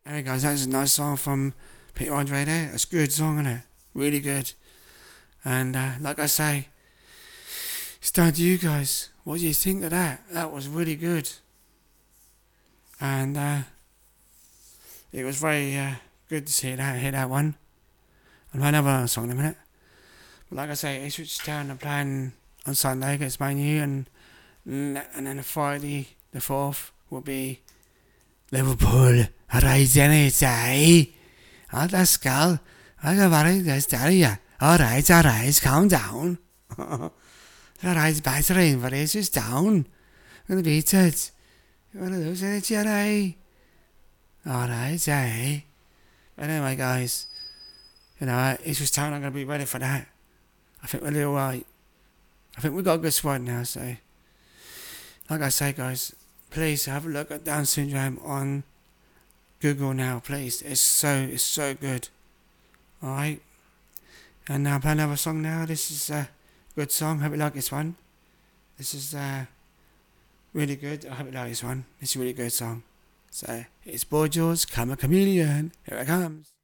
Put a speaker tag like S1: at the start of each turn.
S1: Hey guys, that's a nice song from Peter Andre there. It's a good song, isn't it? Really good. And like I say, it's down to you guys. What do you think of that? That was really good. And it was very good to see that, hear that one. I'll play another song in a minute. But like I say, Ipswich Town are playing on Sunday against Man U, and then Friday the 4th will be Liverpool. Alright, then it's let's go. I got very tell you. Alright, calm down. Alright, it's battering, but it's just down. I'm gonna beat it. You're gonna lose it, Jerry. Alright, Anyway, guys, it's just time I'm gonna be ready for that. I think we're alright. I think we got a good squad now, so like I say, guys, please have a look at Down syndrome on Google now, please. It's so good. Alright. And now I'll play another song now. This is a good song. Hope you like this one. This is really good. I hope you like this one. It's a really good song. So it's Boy George, Come a Chameleon. Here it comes.